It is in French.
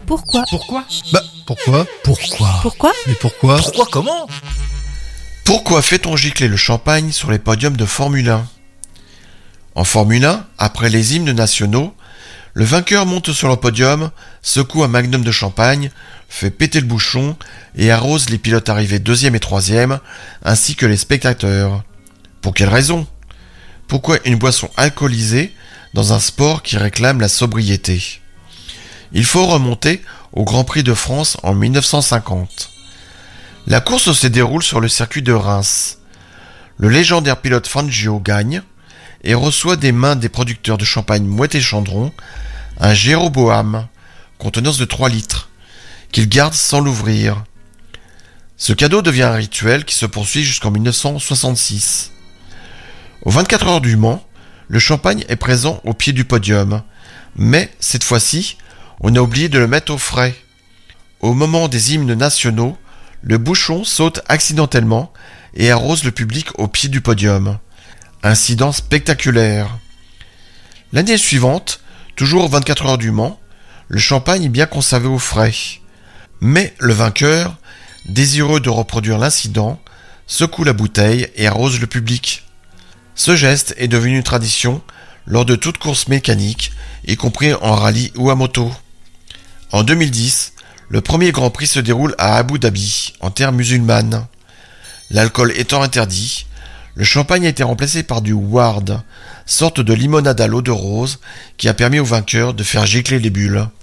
Pourquoi ? Pourquoi ? Pourquoi ? Pourquoi ? Mais pourquoi ? Pourquoi comment ? Pourquoi fait-on gicler le champagne sur les podiums de Formule 1 ? En Formule 1, après les hymnes nationaux, le vainqueur monte sur le podium, secoue un magnum de champagne, fait péter le bouchon et arrose les pilotes arrivés 2e et 3e, ainsi que les spectateurs. Pour quelle raison ? Pourquoi une boisson alcoolisée dans un sport qui réclame la sobriété ? Il faut remonter au Grand Prix de France en 1950. La course se déroule sur le circuit de Reims. Le légendaire pilote Fangio gagne et reçoit des mains des producteurs de champagne Moët et Chandron un Jéroboam, contenance de 3 litres, qu'il garde sans l'ouvrir. Ce cadeau devient un rituel qui se poursuit jusqu'en 1966. Aux 24 heures du Mans, le champagne est présent au pied du podium, mais cette fois-ci, on a oublié de le mettre au frais. Au moment des hymnes nationaux, le bouchon saute accidentellement et arrose le public au pied du podium. Incident spectaculaire. L'année suivante, toujours aux 24 heures du Mans, le champagne est bien conservé au frais. Mais le vainqueur, désireux de reproduire l'incident, secoue la bouteille et arrose le public. Ce geste est devenu une tradition lors de toute course mécanique, y compris en rallye ou à moto. En 2010, le premier Grand Prix se déroule à Abu Dhabi, en terre musulmane. L'alcool étant interdit, le champagne a été remplacé par du ward, sorte de limonade à l'eau de rose qui a permis aux vainqueurs de faire gicler les bulles.